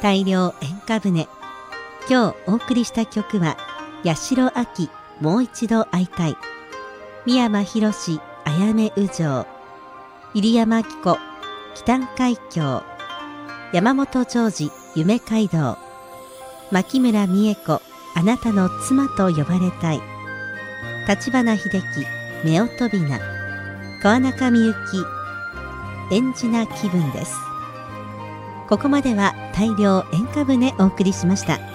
大漁演歌船。今日お送りした曲は八代亜紀もう一度会いたい、三山ひろしあやめ雨情、入山明子北海峡、山本譲二夢街道、牧村美恵子あなたの妻と呼ばれたい、立花秀樹夫婦びな、川中美幸演じな気分です。ここまでは大漁演歌船お送りしました。